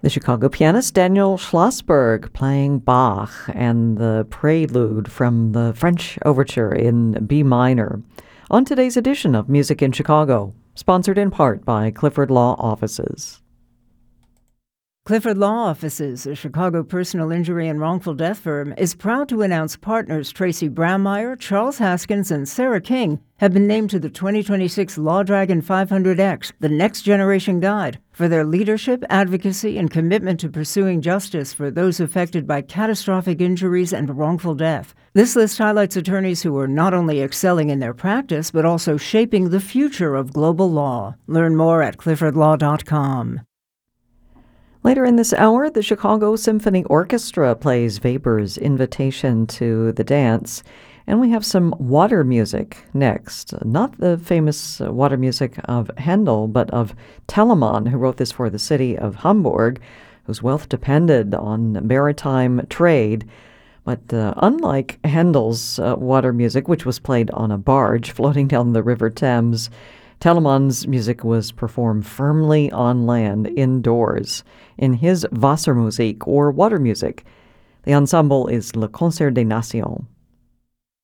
The Chicago pianist Daniel Schlossberg playing Bach and the prelude from the French Overture in B minor on today's edition of Music in Chicago, sponsored in part by Clifford Law Offices. Clifford Law Offices, a Chicago personal injury and wrongful death firm, is proud to announce partners Tracy Brammeyer, Charles Haskins, and Sarah King have been named to the 2026 Law Dragon 500X, the Next Generation Guide, for their leadership, advocacy, and commitment to pursuing justice for those affected by catastrophic injuries and wrongful death. This list highlights attorneys who are not only excelling in their practice, but also shaping the future of global law. Learn more at cliffordlaw.com. Later in this hour, the Chicago Symphony Orchestra plays Weber's Invitation to the Dance, and we have some water music next. Not the famous water music of Handel, but of Telemann, who wrote this for the city of Hamburg, whose wealth depended on maritime trade. But unlike Handel's water music, which was played on a barge floating down the River Thames, Telemann's music was performed firmly on land, indoors, in his Wassermusik, or water music. The ensemble is Le Concert des Nations.